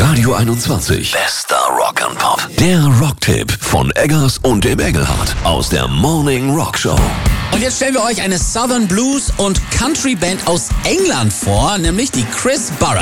Radio 21. Bester Rock and Pop. Der Rocktipp von Eggers und dem Engelhardt aus der Morning Rock Show. Und jetzt stellen wir euch eine Southern Blues und Country Band aus England vor, nämlich die Chris Barrett.